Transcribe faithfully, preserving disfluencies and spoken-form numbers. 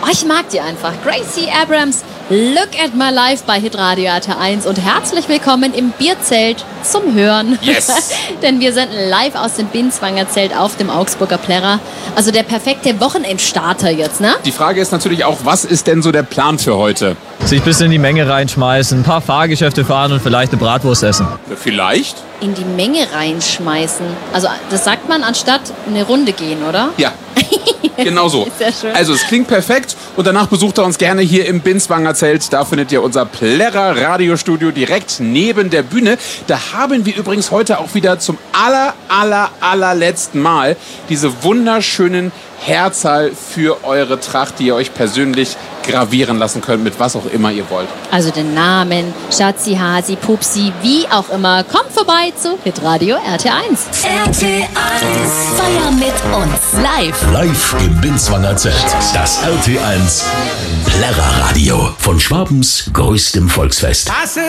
Oh, ich mag die einfach. Gracie Abrams, Look at My Life bei Hitradio R T eins und herzlich willkommen im Bierzelt zum Hören. Yes! Denn wir senden live aus dem Binswanger Zelt auf dem Augsburger Plärrer. Also der perfekte Wochenendstarter jetzt, ne? Die Frage ist natürlich auch, was ist denn so der Plan für heute? Sich bis in die Menge reinschmeißen, ein paar Fahrgeschäfte fahren und vielleicht eine Bratwurst essen. Vielleicht? In die Menge reinschmeißen. Also das sagt man anstatt eine Runde gehen, oder? Ja. Genau so. Sehr schön. Also es klingt perfekt und danach besucht er uns gerne hier im Binswanger Zelt. Da findet ihr unser Plärrer Radiostudio direkt neben der Bühne. Da haben wir übrigens heute auch wieder zum aller, aller, allerletzten Mal diese wunderschönen Herzal für eure Tracht, die ihr euch persönlich gravieren lassen könnt, mit was auch immer ihr wollt. Also den Namen, Schatzi, Hasi, Pupsi, wie auch immer. Kommt vorbei zu Hitradio R T eins. R T eins. Feier mit uns. Live. Live im Binswanger Zelt. Das R T eins Plärrer Radio von Schwabens größtem Volksfest.